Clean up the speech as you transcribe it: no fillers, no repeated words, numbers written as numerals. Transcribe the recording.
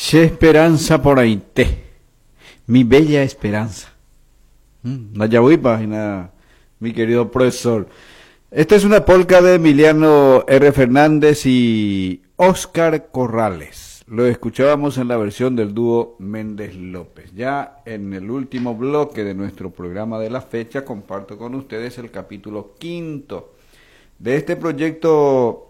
Che esperanza por ahí te, mi bella esperanza. Página, mi querido profesor. Esta es una polca de Emiliano R. Fernández y Óscar Corrales. Lo escuchábamos en la versión del dúo Méndez López. Ya en el último bloque de nuestro programa de la fecha comparto con ustedes el capítulo 5 de este proyecto